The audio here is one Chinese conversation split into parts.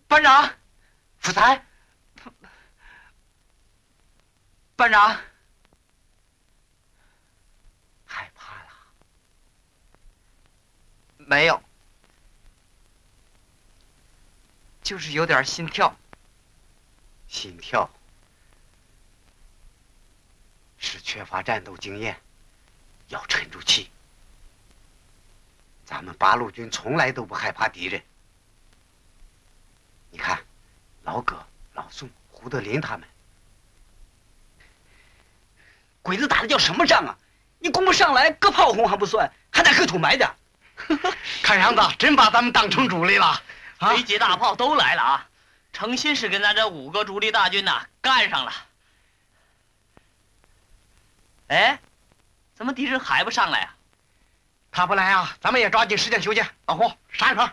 班长， 福才， 班长， 害怕了？ 没有，就是有点心跳。 心跳是缺乏战斗经验，要沉住气。咱们八路军从来都不害怕敌人。你看，老葛、老宋、胡德林他们， 鬼子打的叫什么仗啊？你攻不上来，割炮轰还不算，还得割土埋的。 看样子真把咱们当成主力了。 飞机大炮都来了啊！诚心是跟咱这5个主力大军呐干上了。哎，怎么敌人还不上来啊？ 他不来啊，咱们也抓紧时间休息。老胡，上一块。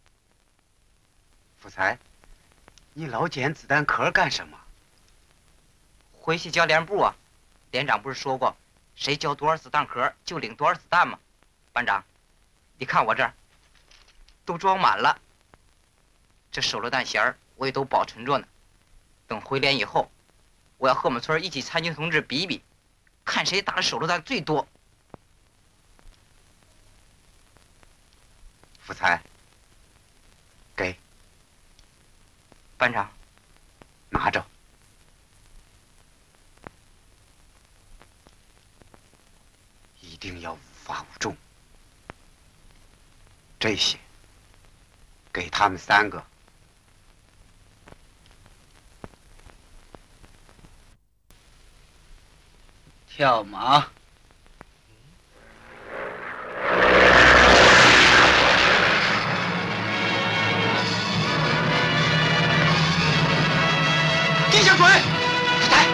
福才，你老捡子弹壳干什么？ 回去交连部啊，连长不是说过，谁交多少子弹壳就领多少子弹吗？班长，你看我这儿都装满了，这手榴弹匣儿我也都保存着呢。等回连以后，我要和我们村一起参军同志比一比，看谁打的手榴弹最多。 福才，给班长， 拿着。一定要无发无中。这些给他们3个。 跳马。 地下水。